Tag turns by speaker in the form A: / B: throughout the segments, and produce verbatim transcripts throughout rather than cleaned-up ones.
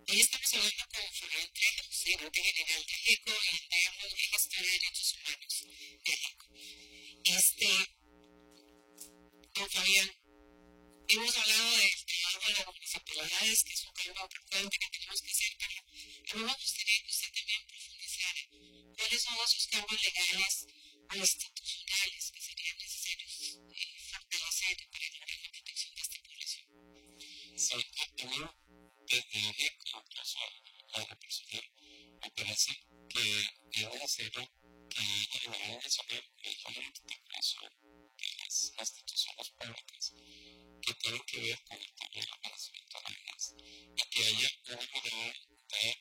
A: Hoy estamos hablando con Florian Trejo, gerente general de GECO y de de Gestión de Derechos Humanos de GECO. Este, don Fabián, hemos hablado del trabajo de las municipalidades, que es un cambio importante que tenemos que hacer, pero a mí me gustaría que usted también profundizara cuáles son esos cambios legales o institucionales que serían necesarios eh, fortalecer para lograr la protección de esta población.
B: Sí, también desde GECO, incluso a la personal, me parece que es necesario que haya a nivel nacional una interpretación de las instituciones públicas que tienen que ver con el tema del reconocimiento de la niñez y que haya una mirada de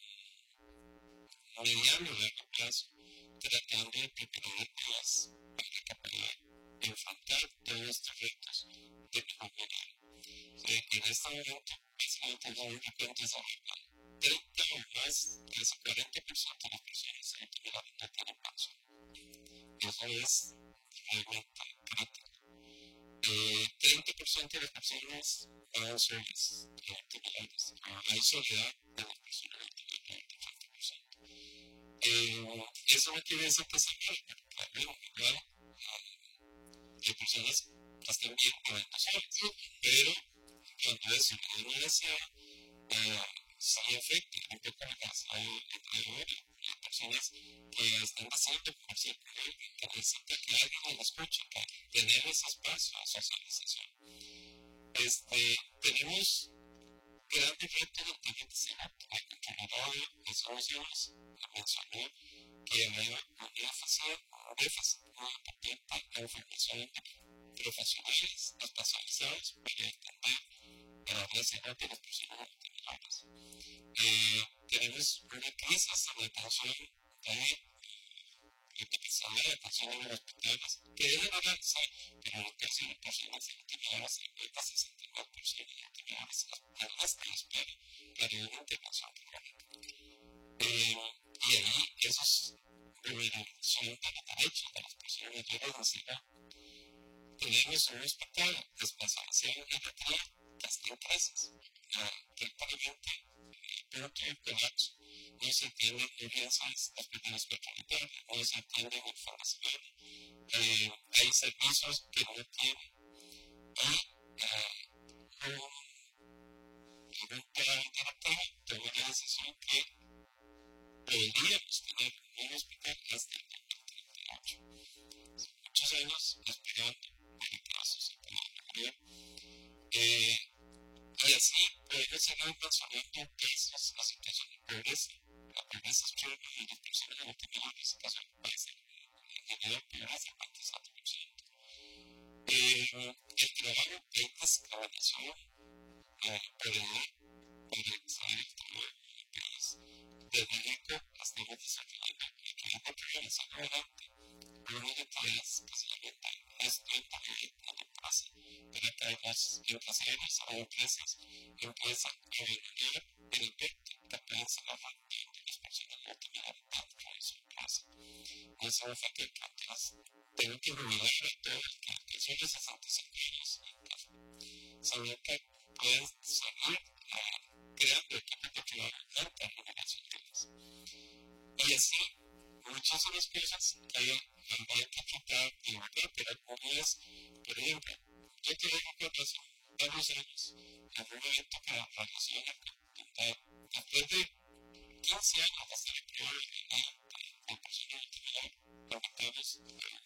B: mediano y largo plazo tratando de preparar las para que puedan enfrentar todos estos retos de mejor manera. Eh, en este momento, básicamente no de repente se hablan treinta o más, casi cuarenta por ciento de las personas en actividad no tienen pensión. Eso es realmente crítico. Eh, treinta por ciento de las personas van solas en actividades. Hay soledad de las personas en actividades del treinta por ciento. Eh, eso no quiere decir que sea malo, porque claro, igual hay personas que están bien viviendo solas, pero cuando es una necesidad, eh, sí afecta un poco la casa alrededor y las personas que están pasando por cierto nivel, que necesitan que alguien las escuche, que tener ese espacio de socialización. Este, tenemos grandes retos del tema de salud. La Contraloría de Soluciones mencionó que había un déficit, un déficit muy importante en formación de profesionales especializados para entender la necesidad de las personas vulnerables. Eh, tenemos una crisis en la atención de la capacidad de atención en los hospitales, que debe analizar, pero en el caso de personas vulnerables, el sesenta y nueve por ciento de actividades en esta espera para una intervención quirúrgica. Eh, y ahí esos vulneración de los derechos de las personas mayores de ansiedad. Tenemos un hospital de especialización en geriatría que está en crisis. Prácticamente el punto de colapso. No se atienden urgencias hospitales metropolitanos, no se atienden enfermedades. Eh, hay servicios que no tienen. Y eh, un grupo directivo tomó la decisión que podríamos tener un hospital hasta el dos mil treinta y ocho. Muchos años esperando el caso se puede lograr. Eh, y así podemos seguir mencionando casos, la situación de pobreza. La pobreza extrema de las personas en actividad física en el país en general pobreza el veintisiete por ciento. Eh, el trabajo de discriminación eh, por edad para acceder al trabajo en el país. Desde rico hasta el desarrollado y que es que realizar adelante una de actividades que se alimentan estudiantes en el pase para que las empresarios o empresas empiezan a valorar el efecto que pueden ser la factura de las personas de actividad dentro de su casa. No es un factor que antes tengo que jubilar a todos que son de sesenta y cinco años en casa, sino que pueden seguir eh, creando equipos de trabajo en altas generacionales. Y así, muchas de las cosas que había que tratar y verdad, pero como es, por ejemplo, yo te digo que pasó varios años en un evento que la relación a después de quince años de estar aprobado la ley de personas de actividad, conectados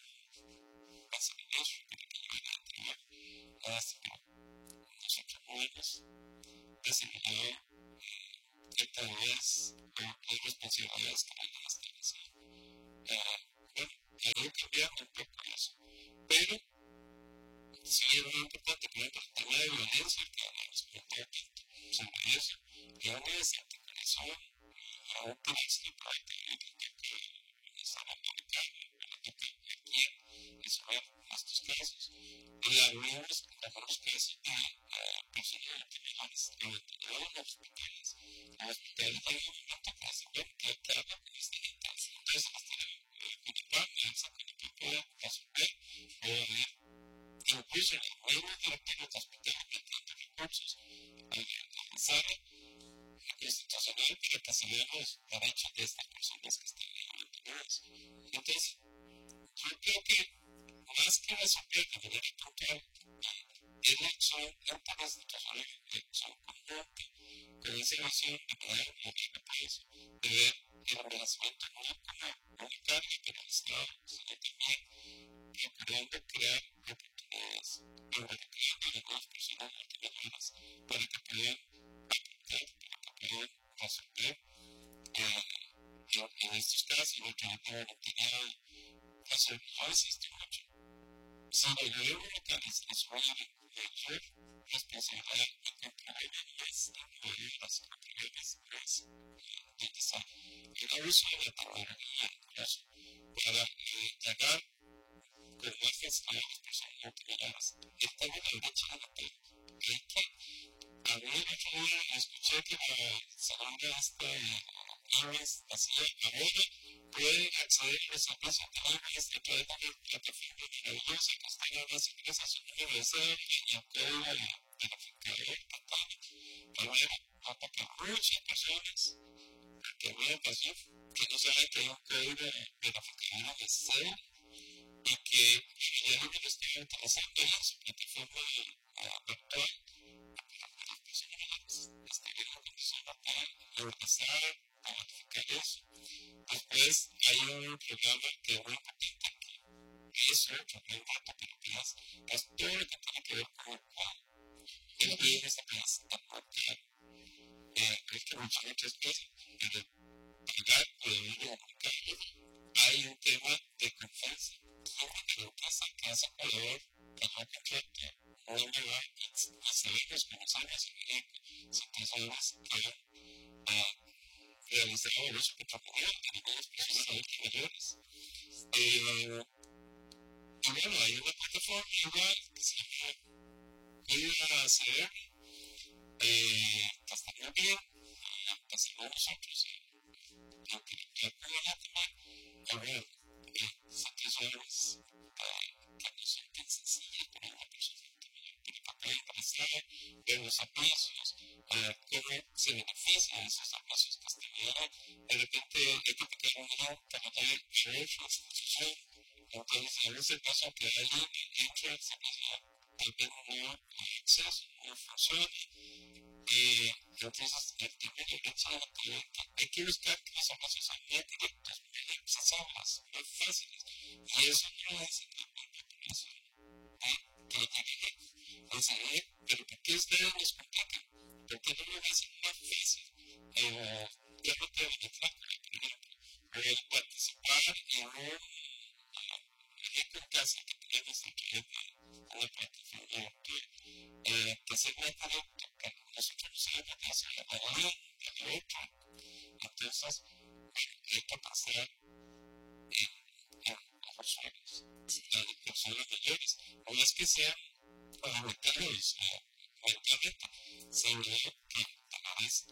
B: a servicios para que lleven a trabajo a este nosotros jóvenes, desempeñado esta vez hay responsabilidades que hay que establecer. Eh, bueno, hay que cambiar un poco eso. Pero sí es muy importante, por ejemplo, el tema de violencia que hablamos sobre eso. Yo me desarticulación a un principio de que estaba americano, que aquí es ver estos casos. Y algunos, algunos casos de personas actividades que no en los hospitales. Los hospitales hay un momento que se ve que acaba con esta gente. Entonces, hasta la culpable, esa que puede resolver, puede haber incluso en los mismos directivos de hospitales que tienen recursos, al realizar que se vean los derechos de estas personas que están abandonadas. Entonces, yo creo que más que resolver de manera puntual, el hecho en temas de son conjunto, con esa visión de poder mover el país, de ver el envejecimiento no como unitario para el Estado, sino también procurando crear oportunidades, involucrando a las nuevas personas multimillonarias para que puedan aportar, para que puedan resolver eh, en, en estos casos lo que no permitiría hacer. No existe mucho. Si el gobierno local es asume mayor responsabilidad en problemas, en problemas, en problemas, es donde está el abuso de la tecnología, incluso para eh, llegar con más facilidad a las personas multimillonarias. El tema de la brecha digital, hay que a mí el otro día escuché que la señora esta Inés decía, ahora pueden acceder a los servicios de Inés a través de la plataforma maravillosa que está en las empresas universal y el código verificador total. Primero, para que muchas personas que vean pasión, que no saben que hay un código verificador de cero y que ya no lo están utilizando en su plataforma actual. Empezar a modificar eso. Después hay un programa que es muy importante, que es otro, no importa, pero que es, es todo lo que tiene que ver con el cual el bien de ese país aportar. Eh, creo que muchas muchas cosas, pero pagar o deber de comunicar. Hay un tema de confianza. Siempre que la empresa que hace Ecuador, que yo contrato, no me va y sabemos cómo sabemos si personas que realizado el uso patrimonial de algunas personas adultas mayores. Eh, y bueno, hay una plataforma igual que se llama Cuida A C R, eh, que está muy bien, la empezamos nosotros, aunque la comunidad también, ahora, son personas que no son tan sencillas como una persona que papel interesada, ver los apoyos, cómo se beneficia de esos apoyos que están ahí. De repente hay que pedir un guión para tener derecho a institución. Entonces, en ese caso que alguien entra al servicio, tal vez no hay acceso, no funciona. Y entonces, el tema de brecha de la hay que buscar que los apoyos sean muy directos, muy accesibles, muy fáciles. Y eso no es el tema de la población. Que lo tiene que enseñar, pero ¿por qué ustedes nos complican? ¿Por qué no lo hacen más fácil? Eh, yo no tengo que entrar, por ejemplo, el participar en un proyecto en casa que tenemos aquí en una plataforma virtual, eh, que se mete dentro, que nosotros no sabemos de hacer la mayoría de la otra. Entonces, hay que pasar en, en personas, en personas mayores, no es que sean parlamentarios mentalmente, sino que a la vez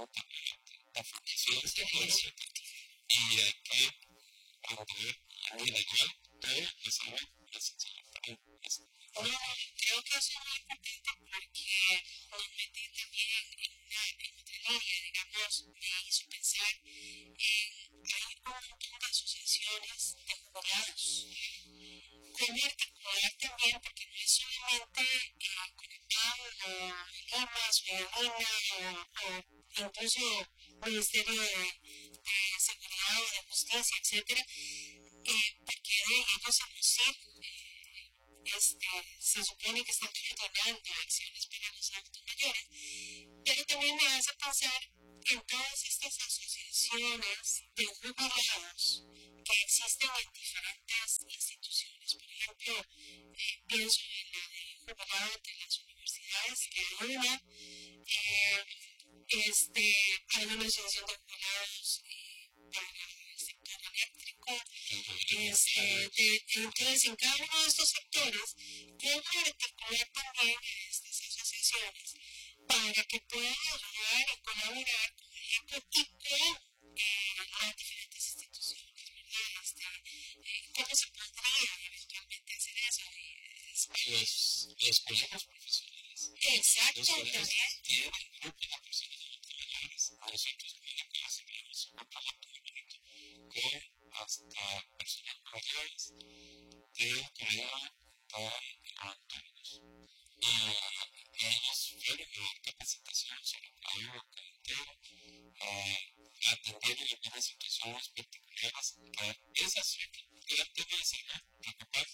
B: la formación es que y hay que promover muy legal todo lo saben necesario para esto.
A: Bueno, creo que eso es muy importante porque nos mete también en una, en otra línea, digamos, me hizo pensar en hay un montón de asociaciones de jubilados. Cómo articular también, porque no es solamente eh, conectado o Limas o Lima o, o incluso Ministerio de, de Seguridad o de Justicia, etcétera, eh, porque de ellos en los C I P eh, este, se supone que están coordinando acciones para los adultos mayores, pero también me hace pensar en todas estas asociaciones de jubilados que existen en diferentes instituciones. Por ejemplo, eh, pienso en la de jubilados de las universidades, que hay una, eh, este, hay una asociación de jubilados eh, para el sector eléctrico. Este, de, entonces, en cada uno de estos sectores, cómo articular también estas asociaciones para que puedan ayudar y colaborar, por ejemplo, y con eh, las diferentes instituciones, ¿verdad? Este, eh, ¿Cómo se podría eventualmente hacer eso?
B: Los, los colegios profesionales.
A: Exacto,
B: los colegios
A: también.
B: tienen grupos de personas mayores. Nosotros, en la hasta personas mayores de autoridad para autónomos. Y ellos fueron a dar capacitación sobre trabajo carretero, atendieron algunas situaciones particulares. Esa es la temática, lo que pasa